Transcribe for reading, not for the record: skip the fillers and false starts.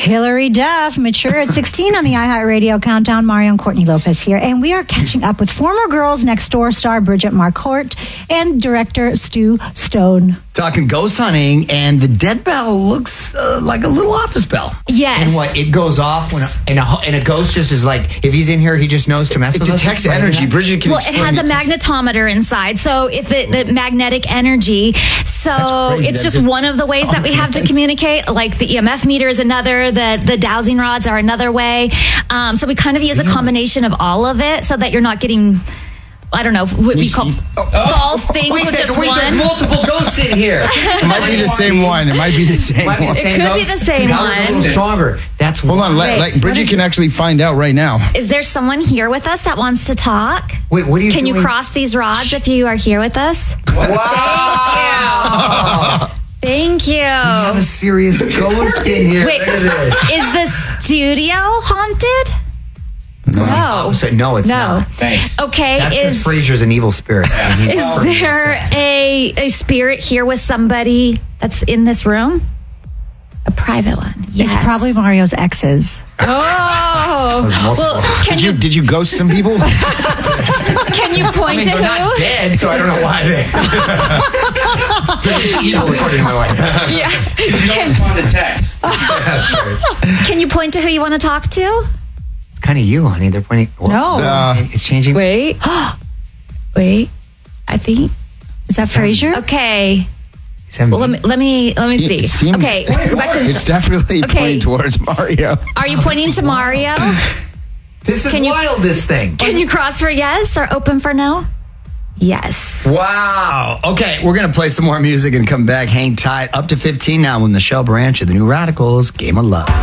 Hillary Duff, mature at 16 on the iHeartRadio Countdown. Mario and Courtney Lopez here. And we are catching up with former Girls Next Door star Bridget Marquardt and director Stu Stone. Talking ghost hunting, and the dead bell looks like a little office bell. Yes. And what, it goes off when and a ghost just is like, if he's in here, he just knows to mess with us? It detects energy. Bridget can Well, it has a magnetometer inside. So if the magnetic energy, so it's just one of the ways that we have to communicate. Like the EMF meter is another, the dowsing rods are another way. So we kind of use a combination of all of it so that you're not getting, I don't know, what we call false things with just one. There's multiple ghosts in here. It might be the same one. It might be the same one. It could be the same That was a little stronger. That's Hold on. Like Bridget can actually find out right now. Is there someone here with us that wants to talk? Wait, what are you Can doing? you cross these rods if you are here with us? Wow. Thank you. We have a serious ghost in here. Wait, Look at this. is the studio haunted? No. No, it's No. not. Thanks. Okay, That's because is Fraser's an evil spirit. there a spirit here with somebody that's in this room? A private one. Yes. It's probably Mario's exes. Oh. Well, Did you ghost some people? can you point to they're who? not dead, so I don't know why they. They're just evil, according to my wife. Yeah. Respond to text. That's right. Can you point to who you want to talk to? It's kind of you, honey. They're pointing. No. It's changing. Wait. Wait. I think. Is that Fraser? Okay. Is that me? Well, let me see. It seems- Okay. Go back to. It's definitely Okay. pointing towards Mario. Are you pointing to Mario? This is Can you- wild, this thing. Can you cross for yes or open for no? Yes. Wow. Okay, we're going to play some more music and come back. Hang tight. Up to 15 now when Michelle Branch of the New Radicals, Game of Love.